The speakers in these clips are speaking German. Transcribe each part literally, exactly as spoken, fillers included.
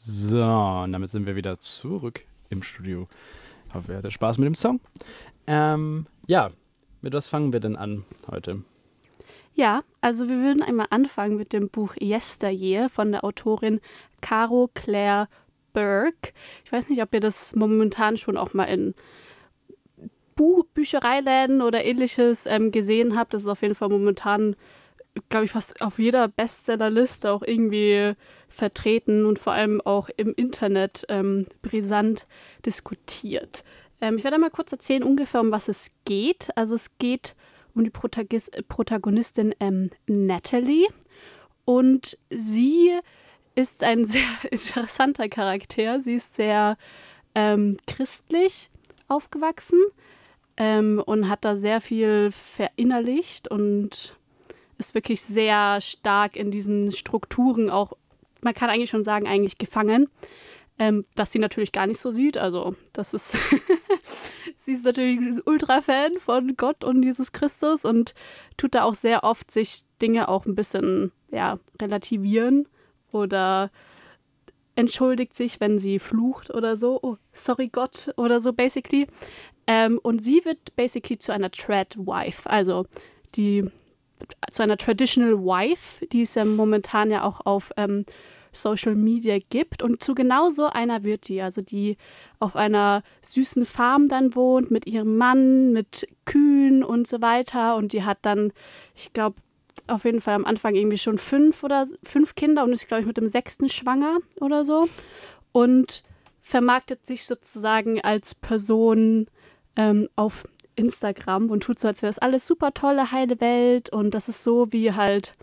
So, und damit sind wir wieder zurück im Studio. Ich hoffe, ihr hattet Spaß mit dem Song. Ähm, ja, mit was fangen wir denn an heute? Ja, also wir würden einmal anfangen mit dem Buch Yesteryear von der Autorin Caro Claire Burke. Ich weiß nicht, ob ihr das momentan schon auch mal in Buch Büchereiläden oder ähnliches ähm, gesehen habt. Das ist auf jeden Fall momentan, glaube ich, fast auf jeder Bestsellerliste auch irgendwie vertreten und vor allem auch im Internet ähm, brisant diskutiert. Ähm, ich werde mal kurz erzählen, ungefähr um was es geht. Also es geht um die Protagis- Protagonistin ähm, Natalie und sie ist ein sehr interessanter Charakter. Sie ist sehr ähm, christlich aufgewachsen ähm, und hat da sehr viel verinnerlicht und ist wirklich sehr stark in diesen Strukturen auch, man kann eigentlich schon sagen, eigentlich gefangen, ähm, was sie natürlich gar nicht so sieht. Also das ist, sie ist natürlich ein Ultra-Fan von Gott und Jesus Christus und tut da auch sehr oft sich Dinge auch ein bisschen, ja, relativieren oder entschuldigt sich, wenn sie flucht oder so. Oh, sorry Gott oder so, basically. Ähm, und sie wird basically zu einer Trad-Wife, also die zu einer Traditional Wife, die es ja momentan ja auch auf ähm, Social Media gibt. Und zu genau so einer wird die, also die auf einer süßen Farm dann wohnt, mit ihrem Mann, mit Kühen und so weiter. Und die hat dann, ich glaube, auf jeden Fall am Anfang irgendwie schon fünf oder fünf Kinder und ist, glaube ich, mit dem sechsten schwanger oder so. Und vermarktet sich sozusagen als Person ähm, auf Instagram und tut so, als wäre es alles super tolle, heile Welt und das ist so, wie halt,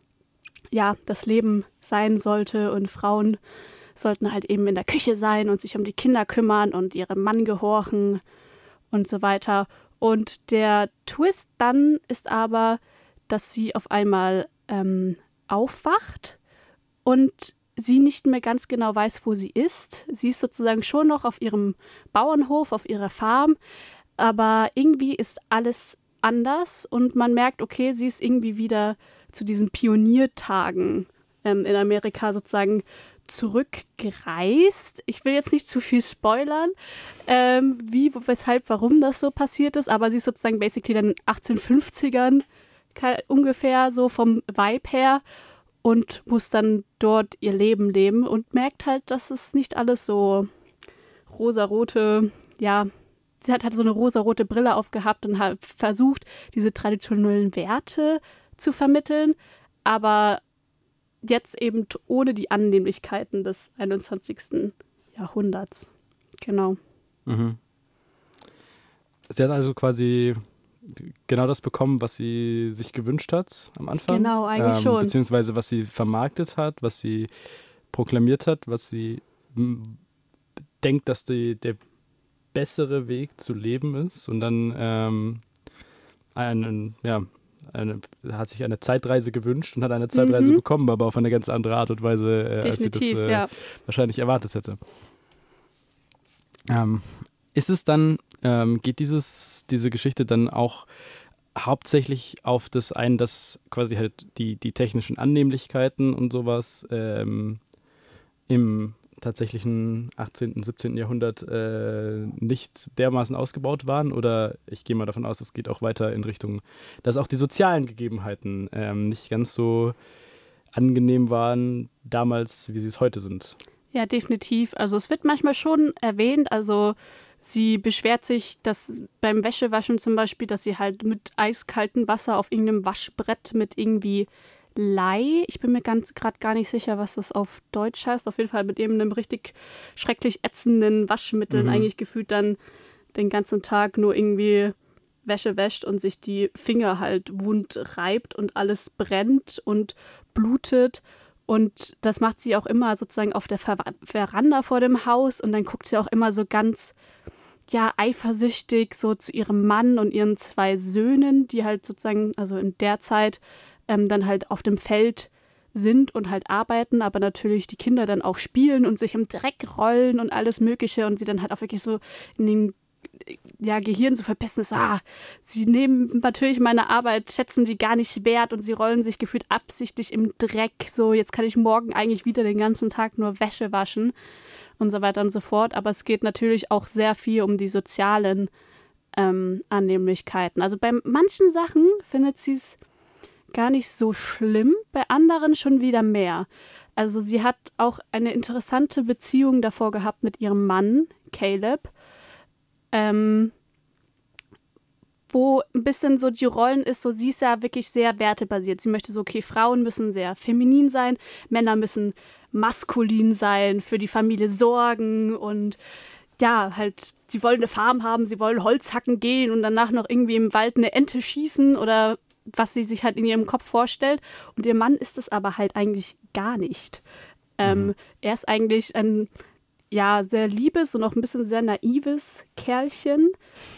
ja, das Leben sein sollte und Frauen sollten halt eben in der Küche sein und sich um die Kinder kümmern und ihrem Mann gehorchen und so weiter. Und der Twist dann ist aber, dass sie auf einmal ähm, aufwacht und sie nicht mehr ganz genau weiß, wo sie ist. Sie ist sozusagen schon noch auf ihrem Bauernhof, auf ihrer Farm, aber irgendwie ist alles anders und man merkt, okay, sie ist irgendwie wieder zu diesen Pioniertagen ähm, in Amerika sozusagen zurückgereist. Ich will jetzt nicht zu viel spoilern, ähm, wie, weshalb, warum das so passiert ist, aber sie ist sozusagen basically dann in den achtzehnhundertfünfzigern ungefähr so vom Vibe her und muss dann dort ihr Leben leben und merkt halt, dass es nicht alles so rosarote, ja, sie hat halt so eine rosarote Brille aufgehabt und hat versucht, diese traditionellen Werte zu vermitteln, aber jetzt eben ohne die Annehmlichkeiten des einundzwanzigsten Jahrhunderts. Genau. Mhm. Sie hat also quasi genau das bekommen, was sie sich gewünscht hat am Anfang. Genau, eigentlich ähm, schon. Beziehungsweise was sie vermarktet hat, was sie proklamiert hat, was sie m- denkt, dass die, der bessere Weg zu leben ist. Und dann ähm, einen, ja, eine, hat sich eine Zeitreise gewünscht und hat eine Zeitreise Mhm, bekommen, aber auf eine ganz andere Art und Weise, äh, als sie das definitiv, äh, ja. wahrscheinlich erwartet hätte. Ähm, ist es dann, ähm, geht dieses, diese Geschichte dann auch hauptsächlich auf das ein, dass quasi halt die, die technischen Annehmlichkeiten und sowas ähm, im tatsächlichen achtzehnten., siebzehnten. Jahrhundert äh, nicht dermaßen ausgebaut waren? Oder ich gehe mal davon aus, es geht auch weiter in Richtung, dass auch die sozialen Gegebenheiten ähm, nicht ganz so angenehm waren damals, wie sie es heute sind. Ja, definitiv. Also es wird manchmal schon erwähnt, also sie beschwert sich, dass beim Wäschewaschen zum Beispiel, dass sie halt mit eiskaltem Wasser auf irgendeinem Waschbrett mit irgendwie Lei, ich bin mir ganz gerade gar nicht sicher, was das auf Deutsch heißt, auf jeden Fall mit eben einem richtig schrecklich ätzenden Waschmitteln Mhm. eigentlich gefühlt dann den ganzen Tag nur irgendwie Wäsche wäscht und sich die Finger halt wund reibt und alles brennt und blutet. Und das macht sie auch immer sozusagen auf der Ver- Veranda vor dem Haus und dann guckt sie auch immer so ganz, ja, eifersüchtig so zu ihrem Mann und ihren zwei Söhnen, die halt sozusagen, also in der Zeit ähm, dann halt auf dem Feld sind und halt arbeiten, aber natürlich die Kinder dann auch spielen und sich im Dreck rollen und alles Mögliche und sie dann halt auch wirklich so in den ja, Gehirn so verbissen ist, ah, sie nehmen natürlich meine Arbeit, schätzen die gar nicht wert und sie rollen sich gefühlt absichtlich im Dreck. So, jetzt kann ich morgen eigentlich wieder den ganzen Tag nur Wäsche waschen und so weiter und so fort. Aber es geht natürlich auch sehr viel um die sozialen ähm, Annehmlichkeiten. Also bei manchen Sachen findet sie es gar nicht so schlimm, bei anderen schon wieder mehr. Also sie hat auch eine interessante Beziehung davor gehabt mit ihrem Mann, Caleb, ähm, wo ein bisschen so die Rollen ist, so sie ist ja wirklich sehr wertebasiert. Sie möchte so, okay, Frauen müssen sehr feminin sein, Männer müssen maskulin sein, für die Familie sorgen und ja, halt, sie wollen eine Farm haben, sie wollen Holz hacken gehen und danach noch irgendwie im Wald eine Ente schießen oder was sie sich halt in ihrem Kopf vorstellt. Und ihr Mann ist es aber halt eigentlich gar nicht. Ähm, mhm. Er ist eigentlich ein, ja, sehr liebes und auch ein bisschen sehr naives Kerlchen.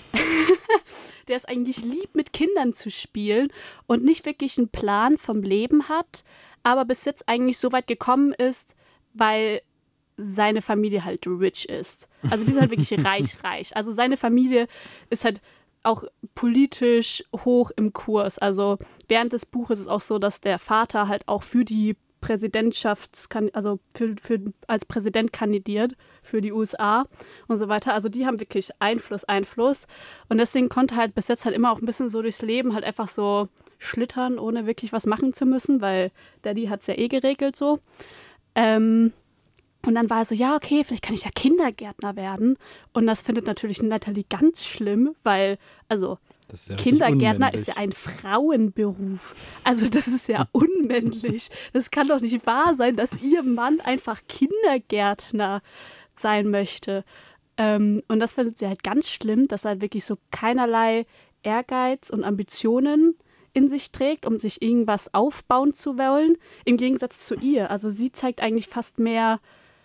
Der es eigentlich liebt, mit Kindern zu spielen und nicht wirklich einen Plan vom Leben hat, aber bis jetzt eigentlich so weit gekommen ist, weil seine Familie halt rich ist. Also die ist halt wirklich reich, reich. Also seine Familie ist halt auch politisch hoch im Kurs. Also während des Buches ist es auch so, dass der Vater halt auch für die Präsidentschafts-, also für, für, als Präsident kandidiert für die U S A und so weiter. Also die haben wirklich Einfluss, Einfluss. Und deswegen konnte halt bis jetzt halt immer auch ein bisschen so durchs Leben halt einfach so schlittern, ohne wirklich was machen zu müssen, weil Daddy hat es ja eh geregelt so. Ähm, Und dann war er so, ja, okay, vielleicht kann ich ja Kindergärtner werden. Und das findet natürlich Natalie ganz schlimm, weil, also das ist ja Kindergärtner ist ja ein Frauenberuf. Also das ist ja unmännlich. Das kann doch nicht wahr sein, dass ihr Mann einfach Kindergärtner sein möchte. Ähm, und das findet sie halt ganz schlimm, dass er halt wirklich so keinerlei Ehrgeiz und Ambitionen in sich trägt, um sich irgendwas aufbauen zu wollen, im Gegensatz zu ihr. Also sie zeigt eigentlich fast mehr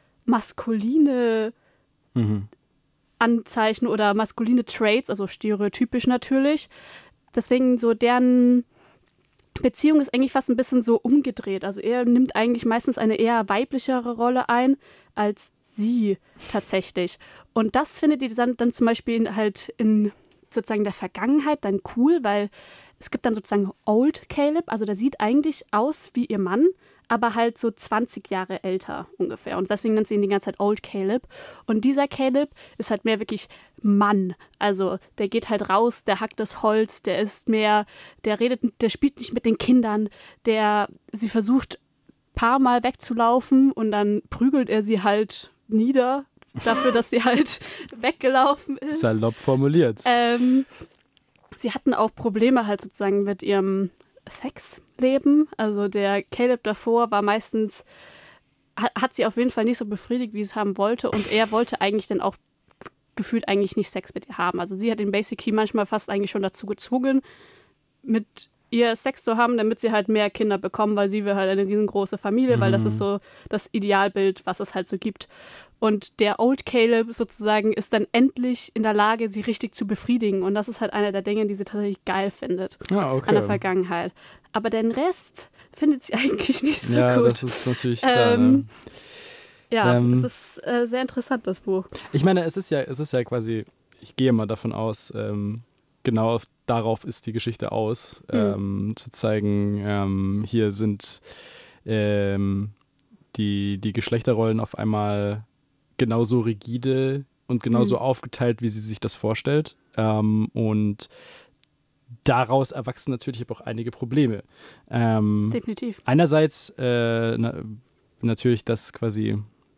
maskuline mhm. Anzeichen oder maskuline Traits, also stereotypisch natürlich. Deswegen so deren Beziehung ist eigentlich fast ein bisschen so umgedreht. Also er nimmt eigentlich meistens eine eher weiblichere Rolle ein als sie tatsächlich. Und das findet ihr dann, dann zum Beispiel halt in sozusagen der Vergangenheit dann cool, weil es gibt dann sozusagen Old Caleb, also der sieht eigentlich aus wie ihr Mann, aber halt so zwanzig Jahre älter ungefähr. Und deswegen nennt sie ihn die ganze Zeit Old Caleb. Und dieser Caleb ist halt mehr wirklich Mann. Also der geht halt raus, der hackt das Holz, der ist mehr, der redet, der spielt nicht mit den Kindern, der, sie versucht ein paar Mal wegzulaufen und dann prügelt er sie halt nieder dafür, dass sie halt weggelaufen ist. Salopp formuliert. Ähm, sie hatten auch Probleme halt sozusagen mit ihrem Sexleben. Also der Caleb davor war meistens, hat, hat sie auf jeden Fall nicht so befriedigt, wie sie es haben wollte. Und er wollte eigentlich dann auch gefühlt eigentlich nicht Sex mit ihr haben. Also sie hat ihn basically manchmal fast eigentlich schon dazu gezwungen, mit ihr Sex zu haben, damit sie halt mehr Kinder bekommen, weil sie will halt eine riesengroße Familie, mhm. weil das ist so das Idealbild, was es halt so gibt. Und der Old Caleb sozusagen ist dann endlich in der Lage, sie richtig zu befriedigen. Und das ist halt einer der Dinge, die sie tatsächlich geil findet ah, okay. an der Vergangenheit. Aber den Rest findet sie eigentlich nicht so ja, gut. Ja, das ist natürlich klar. Ähm, ne? Ja, ähm, es ist äh, sehr interessant, das Buch. Ich meine, es ist ja, es ist ja quasi, ich gehe mal davon aus, ähm, genau auf, darauf ist die Geschichte aus, mhm. ähm, zu zeigen, ähm, hier sind ähm, die, die Geschlechterrollen auf einmal genauso rigide und genauso mhm. aufgeteilt, wie sie sich das vorstellt. Ähm, und daraus erwachsen natürlich aber auch einige Probleme. Ähm, Definitiv. Einerseits äh, na, natürlich, dass quasi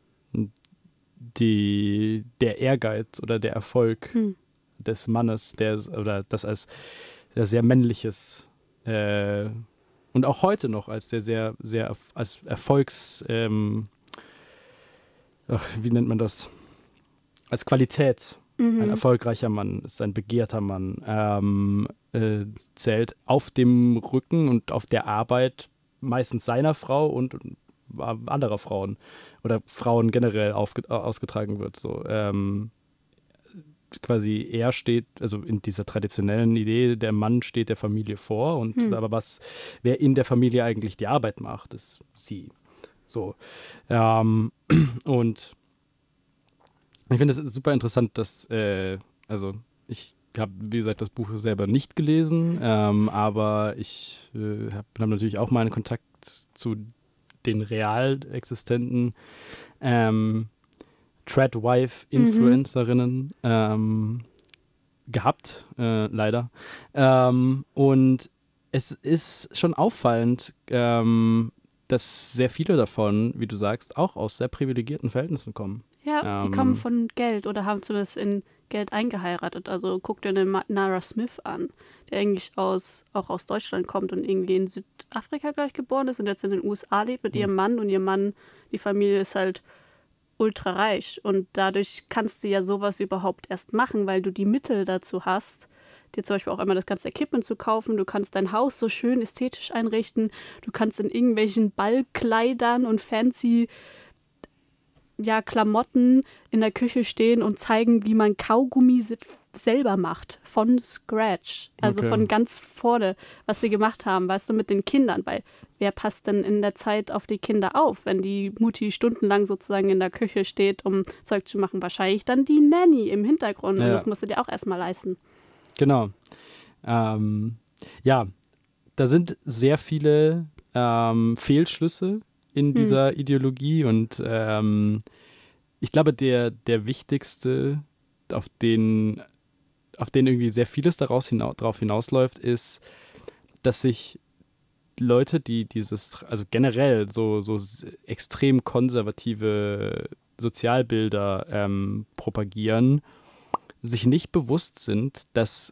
die, der Ehrgeiz oder der Erfolg mhm. des Mannes, der oder das als der sehr männliches äh, und auch heute noch als der sehr, sehr als Erfolgs ähm, ach, wie nennt man das? Als Qualität. Mhm. Ein erfolgreicher Mann ist ein begehrter Mann, ähm, äh, zählt auf dem Rücken und auf der Arbeit meistens seiner Frau und anderer Frauen oder Frauen generell aufge- ausgetragen wird. So, ähm, quasi er steht, also in dieser traditionellen Idee, der Mann steht der Familie vor und hm. aber was, wer in der Familie eigentlich die Arbeit macht, ist sie. So. Ähm, und ich finde es super interessant, dass, äh, also ich habe, wie gesagt, das Buch selber nicht gelesen, ähm, aber ich äh, habe hab natürlich auch mal einen Kontakt zu den real existenten ähm, Tradwife-Influencerinnen mhm. ähm, gehabt, äh, leider. Ähm, und es ist schon auffallend, ähm, dass sehr viele davon, wie du sagst, auch aus sehr privilegierten Verhältnissen kommen. Ja, die ähm, kommen von Geld oder haben zumindest in Geld eingeheiratet. Also guck dir den Nara Smith an, der eigentlich aus, auch aus Deutschland kommt und irgendwie in Südafrika gleich geboren ist und jetzt in den U S A lebt mit mhm. ihrem Mann. Und ihr Mann, die Familie ist halt ultra reich. Und dadurch kannst du ja sowas überhaupt erst machen, weil du die Mittel dazu hast, dir zum Beispiel auch einmal das ganze Equipment zu kaufen. Du kannst dein Haus so schön ästhetisch einrichten. Du kannst in irgendwelchen Ballkleidern und fancy ja, Klamotten in der Küche stehen und zeigen, wie man Kaugummi se- selber macht. Von scratch. Also Okay. von ganz vorne, was sie gemacht haben, weißt du, mit den Kindern. Weil wer passt denn in der Zeit auf die Kinder auf, wenn die Mutti stundenlang sozusagen in der Küche steht, um Zeug zu machen? Wahrscheinlich dann die Nanny im Hintergrund. Ja. Und das musst du dir auch erstmal leisten. Genau. Ähm, ja, da sind sehr viele ähm, Fehlschlüsse in dieser hm. Ideologie und ähm, ich glaube, der, der wichtigste, auf den, auf den irgendwie sehr vieles daraus hina- darauf hinausläuft, ist, dass sich Leute, die dieses, also generell so, so extrem konservative Sozialbilder ähm, propagieren, sich nicht bewusst sind, dass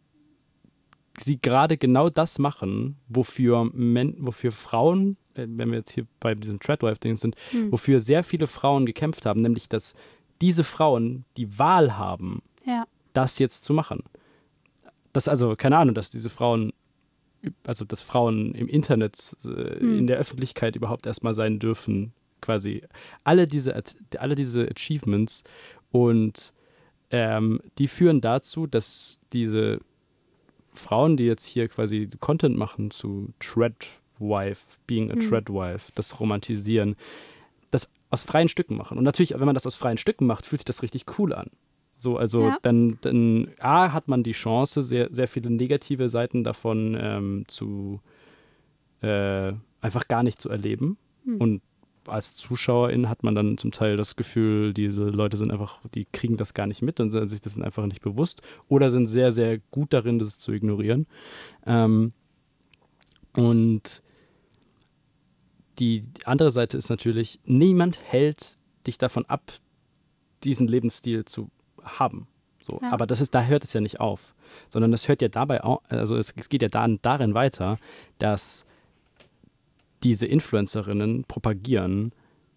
sie gerade genau das machen, wofür, Men- wofür Frauen, äh, wenn wir jetzt hier bei diesem Tradwife-Ding sind, hm. wofür sehr viele Frauen gekämpft haben, nämlich dass diese Frauen die Wahl haben, ja. das jetzt zu machen. Das also, keine Ahnung, dass diese Frauen, also dass Frauen im Internet, äh, hm. in der Öffentlichkeit überhaupt erstmal sein dürfen, quasi. Alle diese, alle diese Achievements und ähm, die führen dazu, dass diese Frauen, die jetzt hier quasi Content machen zu Tradwife, being a hm. Tradwife, das romantisieren, das aus freien Stücken machen. Und natürlich, wenn man das aus freien Stücken macht, fühlt sich das richtig cool an. So, also ja. dann, dann A, hat man die Chance, sehr, sehr viele negative Seiten davon ähm, zu äh, einfach gar nicht zu erleben. Hm. Und als Zuschauerin hat man dann zum Teil das Gefühl, diese Leute sind einfach, die kriegen das gar nicht mit und sind sich das einfach nicht bewusst oder sind sehr, sehr gut darin, das zu ignorieren. Ähm, und die andere Seite ist natürlich, niemand hält dich davon ab, diesen Lebensstil zu haben. So. Ja. Aber das ist, da hört es ja nicht auf, sondern das hört ja dabei auch, also es geht ja dann, darin weiter, dass diese Influencerinnen propagieren,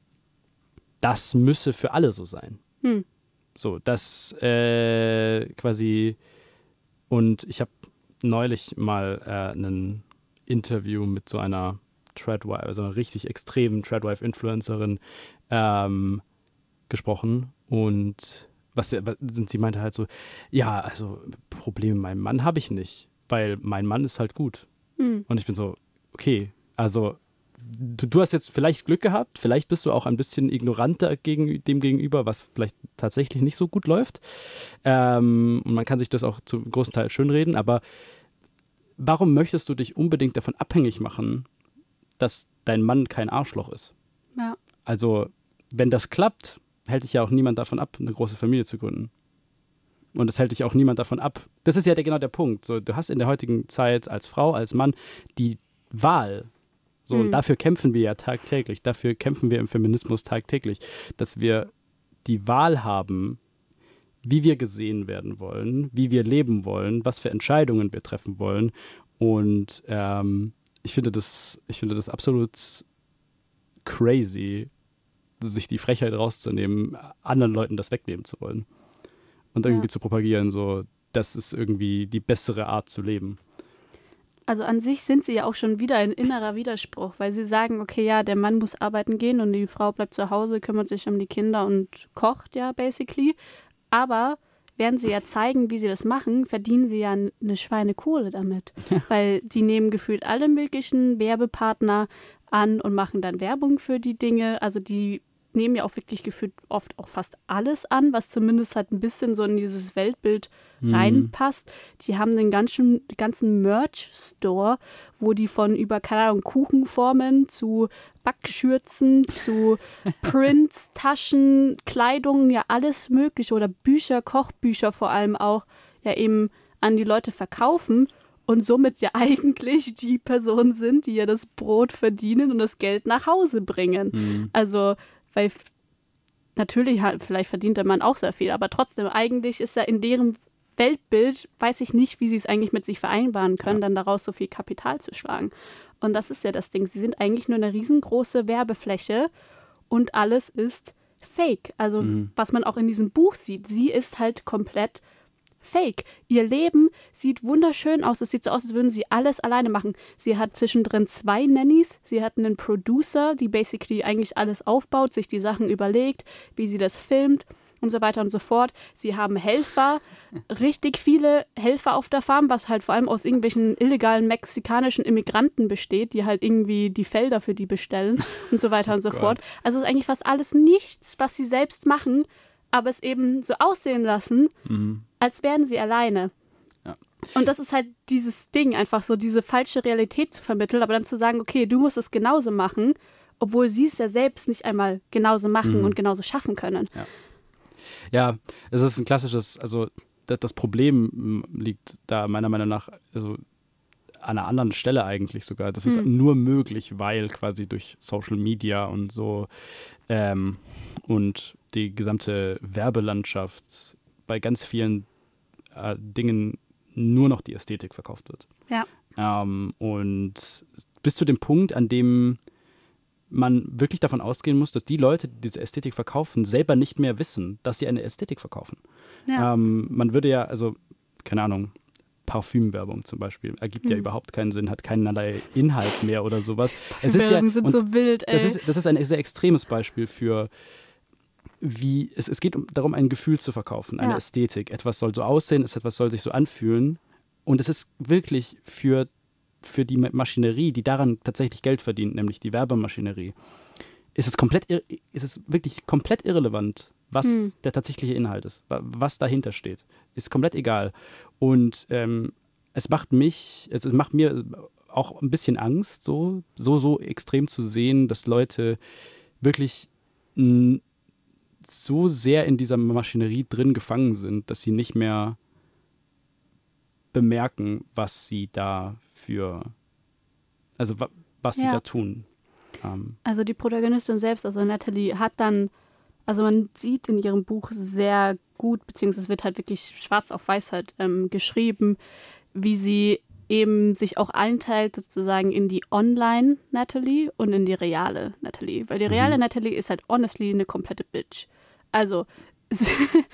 das müsse für alle so sein. Hm. So, das äh, quasi, und ich habe neulich mal äh, ein Interview mit so einer Tradwife, also einer richtig extremen Tradwife-Influencerin ähm, gesprochen und was sie meinte halt so, ja, also Probleme mit meinem Mann habe ich nicht, weil mein Mann ist halt gut. Hm. Und ich bin so, okay, also Du, du hast jetzt vielleicht Glück gehabt, vielleicht bist du auch ein bisschen ignoranter gegen, dem gegenüber, was vielleicht tatsächlich nicht so gut läuft. Ähm, und man kann sich das auch zum großen Teil schönreden, aber warum möchtest du dich unbedingt davon abhängig machen, dass dein Mann kein Arschloch ist? Ja. Also, wenn das klappt, hält dich ja auch niemand davon ab, eine große Familie zu gründen. Und es hält dich auch niemand davon ab. Das ist ja der, genau der Punkt. So, du hast in der heutigen Zeit als Frau, als Mann die Wahl. So, und dafür kämpfen wir ja tagtäglich, dafür kämpfen wir im Feminismus tagtäglich, dass wir die Wahl haben, wie wir gesehen werden wollen, wie wir leben wollen, was für Entscheidungen wir treffen wollen. Und ähm, ich finde das, ich finde das absolut crazy, sich die Frechheit rauszunehmen, anderen Leuten das wegnehmen zu wollen. Und irgendwie ja. zu propagieren, so, das ist irgendwie die bessere Art zu leben. Also an sich sind sie ja auch schon wieder ein innerer Widerspruch, weil sie sagen, okay, ja, der Mann muss arbeiten gehen und die Frau bleibt zu Hause, kümmert sich um die Kinder und kocht ja, basically. Aber während sie ja zeigen, wie sie das machen, verdienen sie ja eine Schweinekohle damit. Ja. Weil die nehmen gefühlt alle möglichen Werbepartner an und machen dann Werbung für die Dinge. Also die nehmen ja auch wirklich gefühlt oft auch fast alles an, was zumindest halt ein bisschen so in dieses Weltbild Mhm. reinpasst. Die haben den ganzen, ganzen Merch-Store, wo die von über, keine Ahnung, Kuchenformen zu Backschürzen, zu Prints, Taschen, Kleidung, ja alles mögliche oder Bücher, Kochbücher vor allem auch, ja eben an die Leute verkaufen und somit ja eigentlich die Personen sind, die ja das Brot verdienen und das Geld nach Hause bringen. Mhm. Also, weil f- natürlich halt, vielleicht verdient der Mann auch sehr viel, aber trotzdem, eigentlich ist ja in deren Weltbild, weiß ich nicht, wie sie es eigentlich mit sich vereinbaren können, Ja. dann daraus so viel Kapital zu schlagen. Und das ist ja das Ding. Sie sind eigentlich nur eine riesengroße Werbefläche und alles ist fake. Also, Mhm. was man auch in diesem Buch sieht, sie ist halt komplett fake. Ihr Leben sieht wunderschön aus. Es sieht so aus, als würden sie alles alleine machen. Sie hat zwischendrin zwei Nannies. Sie hat einen Producer, die basically eigentlich alles aufbaut, sich die Sachen überlegt, wie sie das filmt und so weiter und so fort. Sie haben Helfer, richtig viele Helfer auf der Farm, was halt vor allem aus irgendwelchen illegalen mexikanischen Immigranten besteht, die halt irgendwie die Felder für die bestellen und so weiter und so Gott. fort. Also ist eigentlich fast alles nichts, was sie selbst machen, aber es eben so aussehen lassen, Mhm. als wären sie alleine. Ja. Und das ist halt dieses Ding, einfach so diese falsche Realität zu vermitteln, aber dann zu sagen, okay, du musst es genauso machen, obwohl sie es ja selbst nicht einmal genauso machen Mhm. und genauso schaffen können. Ja, es ist ein klassisches, also das, das Problem m, liegt da meiner Meinung nach also an einer anderen Stelle eigentlich sogar. Das ist Hm. nur möglich, weil quasi durch Social Media und so ähm, und die gesamte Werbelandschaft bei ganz vielen äh, Dingen nur noch die Ästhetik verkauft wird. Ja. Ähm, und bis zu dem Punkt, an dem man wirklich davon ausgehen muss, dass die Leute, die diese Ästhetik verkaufen, selber nicht mehr wissen, dass sie eine Ästhetik verkaufen. Ja. Ähm, man würde ja, also, keine Ahnung, Parfümwerbung zum Beispiel, ergibt ja Hm. überhaupt keinen Sinn, hat keinerlei Inhalt mehr oder sowas. Es ist ja, Werbung sind und so wild, ey. das ist, das ist ein sehr extremes Beispiel für, wie, es, es geht um, darum, ein Gefühl zu verkaufen, eine Ja. Ästhetik. Etwas soll so aussehen, etwas soll sich so anfühlen. Und es ist wirklich für, für die Ma- Maschinerie, die daran tatsächlich Geld verdient, nämlich die Werbemaschinerie, ist es komplett, ir- ist es wirklich komplett irrelevant, was Hm. der tatsächliche Inhalt ist, wa- was dahinter steht. Ist komplett egal. Und ähm, es macht mich, es macht mir auch ein bisschen Angst, so, so, so extrem zu sehen, dass Leute wirklich n, so sehr in dieser Maschinerie drin gefangen sind, dass sie nicht mehr bemerken, was sie da für, also wa, was sie Ja. da tun. Ähm, Also die Protagonistin selbst, also Natalie, hat dann, also man sieht in ihrem Buch sehr gut, beziehungsweise es wird halt wirklich schwarz auf weiß halt ähm, geschrieben, wie sie eben sich auch einteilt sozusagen in die Online-Natalie und in die reale Natalie. Weil die reale Mhm. Natalie ist halt honestly eine komplette Bitch. Also sie,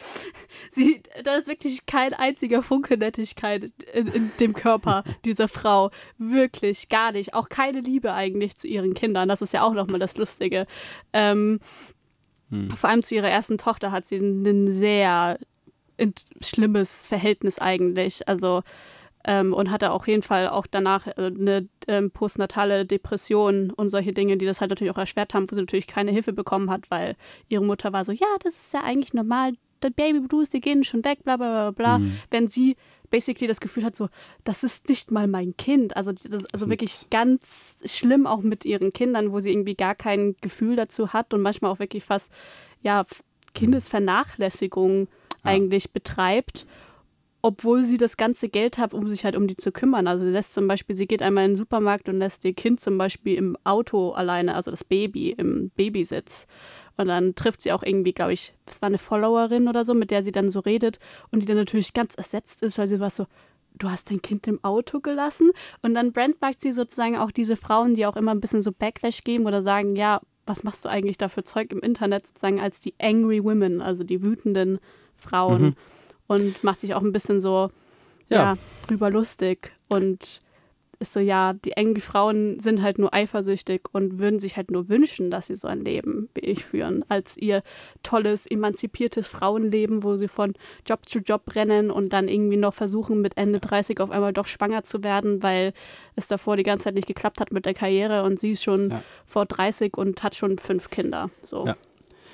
sie, da ist wirklich kein einziger Funke Nettigkeit in, in dem Körper dieser Frau. Wirklich, gar nicht. Auch keine Liebe eigentlich zu ihren Kindern. Das ist ja auch nochmal das Lustige. Ähm, hm. vor allem zu ihrer ersten Tochter hat sie ein, ein sehr in, schlimmes Verhältnis eigentlich. Also ähm, und hatte auf jeden Fall auch danach äh, eine ähm, postnatale Depression und solche Dinge, die das halt natürlich auch erschwert haben, wo sie natürlich keine Hilfe bekommen hat, weil ihre Mutter war so, ja, das ist ja eigentlich normal, der Baby Blues, die gehen schon weg, bla bla bla bla. Mhm. Wenn sie basically das Gefühl hat, so, das ist nicht mal mein Kind. Also, das ist also sind- wirklich ganz schlimm auch mit ihren Kindern, wo sie irgendwie gar kein Gefühl dazu hat und manchmal auch wirklich fast, ja, Kindesvernachlässigung Ja. eigentlich betreibt, obwohl sie das ganze Geld hat, um sich halt um die zu kümmern. Also sie lässt zum Beispiel, sie geht einmal in den Supermarkt und lässt ihr Kind zum Beispiel im Auto alleine, also das Baby im Babysitz. Und dann trifft sie auch irgendwie, glaube ich, das war eine Followerin oder so, mit der sie dann so redet und die dann natürlich ganz ersetzt ist, weil sie war so, du hast dein Kind im Auto gelassen? Und dann brandmarkt sie sozusagen auch diese Frauen, die auch immer ein bisschen so Backlash geben oder sagen, ja, was machst du eigentlich da für Zeug im Internet, sozusagen als die Angry Women, also die wütenden Frauen. Mhm. Und macht sich auch ein bisschen so, ja, Ja. drüber lustig und ist so, ja, die Angry Frauen sind halt nur eifersüchtig und würden sich halt nur wünschen, dass sie so ein Leben wie ich führen, als ihr tolles, emanzipiertes Frauenleben, wo sie von Job zu Job rennen und dann irgendwie noch versuchen, mit Ende dreißig auf einmal doch schwanger zu werden, weil es davor die ganze Zeit nicht geklappt hat mit der Karriere und sie ist schon Ja. vor dreißig und hat schon fünf Kinder. So. Ja.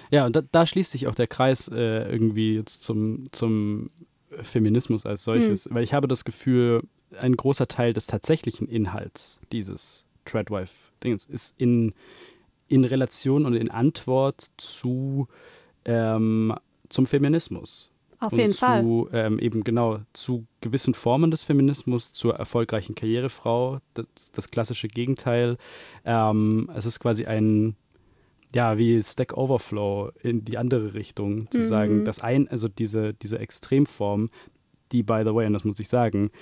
Ja, und da, da schließt sich auch der Kreis äh, irgendwie jetzt zum, zum Feminismus als solches, hm. weil ich habe das Gefühl, ein großer Teil des tatsächlichen Inhalts dieses Treadwife-Dings ist in, in Relation und in Antwort zu ähm, zum Feminismus. Auf und jeden zu, Fall. Ähm, eben genau zu gewissen Formen des Feminismus, zur erfolgreichen Karrierefrau, das, das klassische Gegenteil. Ähm, es ist quasi ein, ja, wie Stack Overflow in die andere Richtung, zu Mhm. sagen, dass ein, also diese, diese Extremform, die, by the way, und das muss ich sagen,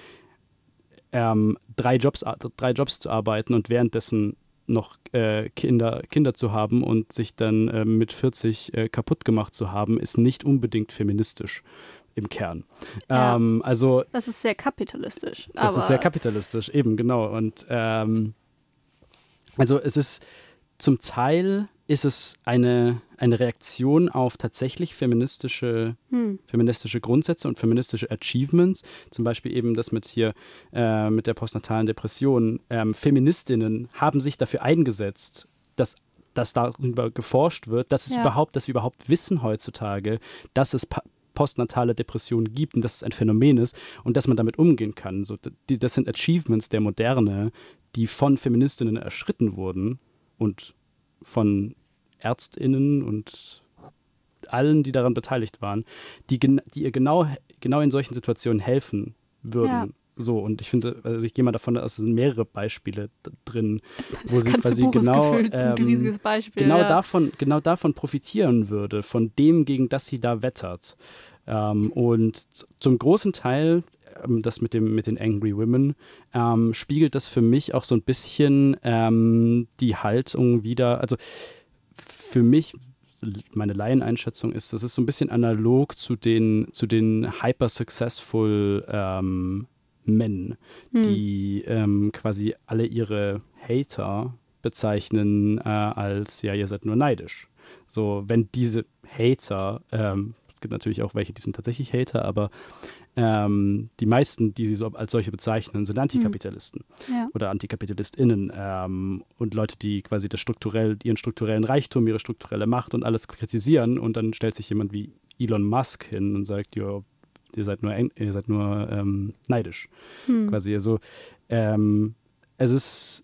ähm, drei Jobs, drei Jobs zu arbeiten und währenddessen noch äh, Kinder, Kinder zu haben und sich dann äh, mit vierzig äh, kaputt gemacht zu haben, ist nicht unbedingt feministisch im Kern. Ja, Ähm, also das ist sehr kapitalistisch. das aber ist sehr kapitalistisch, eben genau. Und ähm, also es ist zum Teil ist es eine, eine Reaktion auf tatsächlich feministische, hm. feministische Grundsätze und feministische Achievements. Zum Beispiel eben das mit hier, äh, mit der postnatalen Depression. Ähm, Feministinnen haben sich dafür eingesetzt, dass, dass darüber geforscht wird, dass es Ja. überhaupt, dass wir überhaupt wissen heutzutage, dass es pa- postnatale Depressionen gibt und dass es ein Phänomen ist und dass man damit umgehen kann. So, die, das sind Achievements der Moderne, die von Feministinnen erschritten wurden und von ÄrztInnen und allen, die daran beteiligt waren, die, gen- die ihr genau, genau in solchen Situationen helfen würden. Ja. So, und ich finde, also ich gehe mal davon aus, es sind mehrere Beispiele d- drin, wo Das sie ganze quasi Buch genau, ist gefühlt ein ähm, riesiges Beispiel. genau, ja. davon, genau davon profitieren würde, von dem, gegen das sie da wettert. Ähm, und z- zum großen Teil, ähm, das mit, dem, mit den Angry Women, ähm, spiegelt das für mich auch so ein bisschen ähm, die Haltung wieder, also für mich, meine Laieneinschätzung ist, das ist so ein bisschen analog zu den, zu den hyper-successful ähm, Men, Hm. die ähm, quasi alle ihre Hater bezeichnen äh, als, ja, ihr seid nur neidisch. So, wenn diese Hater, ähm, es gibt natürlich auch welche, die sind tatsächlich Hater, aber ähm, die meisten, die sie so als solche bezeichnen, sind Antikapitalisten Ja. oder AntikapitalistInnen ähm, und Leute, die quasi das strukturell, ihren strukturellen Reichtum, ihre strukturelle Macht und alles kritisieren und dann stellt sich jemand wie Elon Musk hin und sagt, jo, ihr seid nur, eng- ihr seid nur ähm, neidisch. Hm. Quasi, also ähm, es ist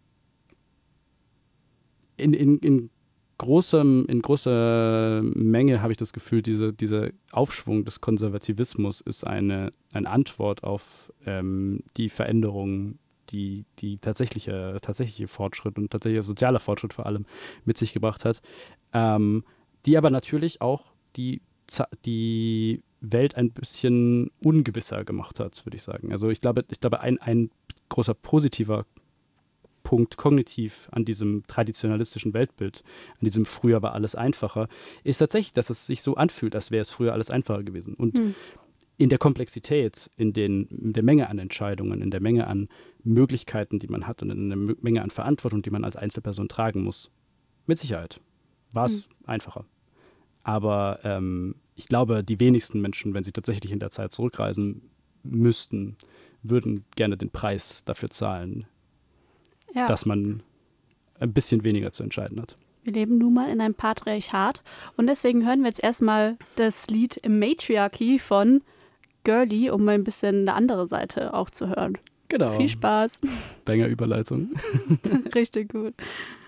in, in, in großem, in großer Menge habe ich das Gefühl, diese, dieser Aufschwung des Konservativismus ist eine, eine Antwort auf ähm, die Veränderungen, die, die tatsächliche, tatsächliche Fortschritt und tatsächlich sozialer Fortschritt vor allem mit sich gebracht hat, ähm, die aber natürlich auch die, die Welt ein bisschen ungewisser gemacht hat, würde ich sagen. Also ich glaube, ich glaube ein, ein großer positiver Punkt kognitiv an diesem traditionalistischen Weltbild, an diesem früher war alles einfacher, ist tatsächlich, dass es sich so anfühlt, als wäre es früher alles einfacher gewesen. Und Hm. in der Komplexität, in, den, in der Menge an Entscheidungen, in der Menge an Möglichkeiten, die man hat und in der Menge an Verantwortung, die man als Einzelperson tragen muss, mit Sicherheit war es hm. einfacher. Aber ähm, ich glaube, die wenigsten Menschen, wenn sie tatsächlich in der Zeit zurückreisen müssten, würden gerne den Preis dafür zahlen, ja. dass man ein bisschen weniger zu entscheiden hat. Wir leben nun mal in einem Patriarchat und deswegen hören wir jetzt erstmal das Lied Matriarchy von Girly, um mal ein bisschen eine andere Seite auch zu hören. Genau. Viel Spaß. Banger Überleitung. Richtig gut.